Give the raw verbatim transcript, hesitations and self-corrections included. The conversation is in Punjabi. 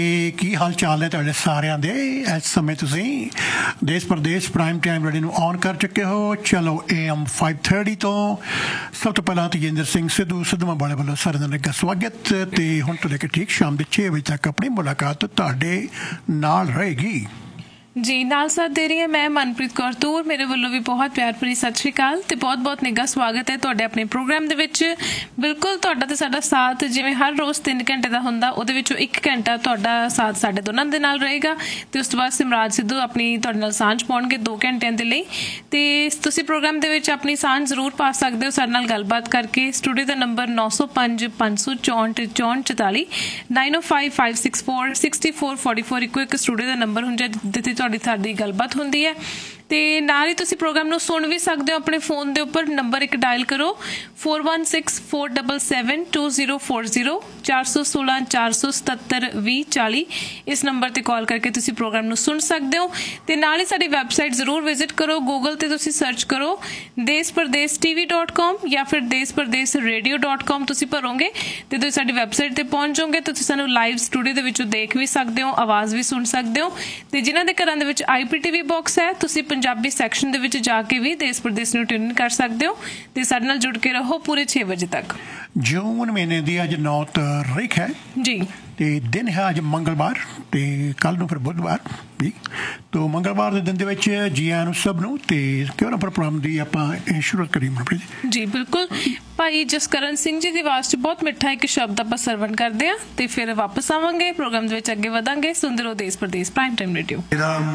ਕੀ ਹਾਲ ਚਾਲ ਨੇ ਤੁਹਾਡੇ ਸਾਰਿਆਂ ਦੇ। ਇਸ ਸਮੇਂ ਤੁਸੀਂ ਦੇਸ਼ ਪ੍ਰਦੇਸ਼ ਪ੍ਰਾਈਮ ਟਾਈਮ ਰੇਡੀਓ ਨੂੰ ਔਨ ਕਰ ਚੁੱਕੇ ਹੋ। ਚਲੋ ਏ ਐਮ ਫਾਈਵ ਥਰਟੀ ਤੋਂ ਸਭ ਤੋਂ ਪਹਿਲਾਂ ਤੇਜਿੰਦਰ ਸਿੰਘ ਸਿੱਧੂ ਸਿੱਧੂਆਂ ਵਾਲੇ ਵੱਲੋਂ ਸਾਰਿਆਂ ਦਾ ਸਵਾਗਤ। ਤੇ ਹੁਣ ਤੋਂ ਲੈ ਕੇ ਠੀਕ ਸ਼ਾਮ ਦੇ ਛੇ ਵਜੇ ਤੱਕ ਆਪਣੀ ਮੁਲਾਕਾਤ ਤੁਹਾਡੇ ਨਾਲ ਰਹੇਗੀ। जी नाल साथ दे रही है मैं मनप्रीत कौर तूर। मेरे वालों भी बहुत प्यार भरी सत श्री अकाल ते बहुत बहुत निघा स्वागत है तुहाडे अपने प्रोग्राम दे विच। बिल्कुल तुहाडा ते साडा साथ जिवें हर रोज़ तीन घंटे दा हुंदा उहदे विचों एक घंटा तुहाडा साथ साडे दोनां दे नाल रहेगा ते उस तो बाद सिमराज सिद्धू अपनी तुहाडे नाल सांझ पाउणगे दो घंटिਆਂ ਦੇ ਲਈ। ਤੇ ਤੁਸੀਂ ਪ੍ਰੋਗਰਾਮ ਦੇ ਵਿੱਚ ਆਪਣੀ ਸਾਂਝ ਜ਼ਰੂਰ ਪਾ ਸਕਦੇ ਹੋ ਸਾਡੇ ਨਾਲ ਗੱਲਬਾਤ ਕਰਕੇ। ਸਟੂਡੀਓ ਦਾ ਨੰਬਰ ਨੌ ਸੌ ਪੰਜ ਪੰਜ ਸੌ ਚੌਂਹਠ ਚੌਂਹਠ ਚੁਤਾਲੀ ਨਾਈਨ ਓ five five six four sixty four forty four ਇੱਕੋ ਇੱਕ ਸਟੂਡੀਓ ਦਾ ਨੰਬਰ ਹੁੰਦਾ ਜਿੱਥੇ ਤੁਹਾਡੀ ਸਾਡੀ ਗੱਲਬਾਤ ਹੁੰਦੀ ਹੈ। ਤੇ ਨਾਲ ਹੀ ਤੁਸੀਂ ਪ੍ਰੋਗਰਾਮ ਨੂੰ ਸੁਣ ਵੀ ਸਕਦੇ ਹੋ ਆਪਣੇ ਫੋਨ ਦੇ ਉੱਪਰ। ਨੰਬਰ ਇੱਕ ਡਾਇਲ ਕਰੋ four one six four double seven two zero four zero ਚਾਰ ਸੌ ਸੋਲਾਂ ਚਾਰ ਸੌ ਸਤੱਤਰ ਵੀਹ ਚਾਲੀ। ਇਸ ਨੰਬਰ ਤੇ ਕਾਲ ਕਰਕੇ ਤੁਸੀਂ ਪ੍ਰੋਗਰਾਮ ਨੂੰ ਸੁਣ ਸਕਦੇ ਹੋ। ਤੇ ਨਾਲ ਹੀ ਸਾਡੀ ਵੈਬਸਾਈਟ ਜ਼ਰੂਰ ਵਿਜ਼ਿਟ ਕਰੋ। ਗੂਗਲ ਤੇ ਤੁਸੀਂ ਸਰਚ ਕਰੋ ਦੇਸ਼ ਪ੍ਰਦੇਸ਼ ਟੀਵੀ ਡੋਟ ਕਾਮ ਜਾਂ ਫਿਰ ਦੇਸ਼ ਪ੍ਰਦੇਸ਼ ਰੇਡੀਓ ਡੋਟ ਕਾਮ ਤੁਸੀਂ ਭਰੋਗੇ ਤੇ ਤੁਸੀਂ ਸਾਡੀ ਵੈਬਸਾਈਟ ਤੇ ਪਹੁੰਚ ਜਾਓਗੇ। ਤੇ ਤੁਸੀਂ ਸਾਨੂੰ ਲਾਈਵ ਸਟੂਡੀਓ ਦੇ ਵਿੱਚੋਂ ਦੇਖ ਵੀ ਸਕਦੇ ਹੋ, ਆਵਾਜ਼ ਵੀ ਸੁਣ ਸਕਦੇ ਹੋ। ਤੇ ਜਿਨ੍ਹਾਂ ਦੇ ਘਰਾਂ ਦੇ ਵਿੱਚ ਆਈ ਪੀ ਟੀ ਵੀ ਬਾਕਸ ਹੈ ਤੁਸੀਂ ਪੰਜਾਬੀ ਸੈਕਸ਼ਨ ਦੇ ਵਿੱਚ ਜਾ ਕੇ ਵੀ ਦੇਸ਼ ਪ੍ਰਦੇਸ਼ ਨੂੰ ਟਿਊਨ ਕਰ ਸਕਦੇ ਹੋ। ਤੇ ਸਾਡੇ ਨਾਲ ਜੁੜ ਕੇ ਰਹੋ ਪੂਰੇ ਛੇ ਵਜੇ ਤੱਕ। ਜੂਨ ਮਹੀਨੇ ਦੀ ਅੱਜ ਨੌ ਤਾਰੀਖ ਹੈ ਜੀ ਤੇ ਦਿਨ ਹੈ ਅੱਜ ਮੰਗਲਵਾਰ ਤੇ ਕੱਲ ਨੂੰ ਫਿਰ ਬੁੱਧਵਾਰ ਵੀ। ਤੋ ਮੰਗਲਵਾਰ ਦੇ ਦਿਨ ਦੇ ਵਿੱਚ ਜੀ ਆਇਆਂ ਨੂੰ ਸਭ ਨੂੰ। ਤੇ ਕਿਉਂ ਨਾ ਪ੍ਰੋਗਰਾਮ ਦੀ ਆਪਾਂ ਸ਼ੁਰੂਆਤ ਕਰੀਏ ਮਨਪ੍ਰੀਤ ਜੀ। ਬਿਲਕੁਲ ਭਾਈ ਜਸਕਰਨ ਸਿੰਘ ਜੀ ਦੀ ਆਵਾਜ਼ 'ਚ ਬਹੁਤ ਮਿੱਠਾ ਇੱਕ ਸ਼ਬਦ ਆਪਾਂ ਸਰਵਣ ਕਰਦੇ ਹਾਂ ਤੇ ਫਿਰ ਵਾਪਸ ਆਵਾਂਗੇ ਪ੍ਰੋਗਰਾਮ ਦੇ ਵਿੱਚ ਅੱਗੇ ਵਧਾਂਗੇ। ਸੁਣਦੇ ਰਹੋ ਦੇਸ਼ ਪ੍ਰਦੇਸ਼ ਪ੍ਰਾਈਮ ਟਾਈਮ ਰੇਡੀਓ।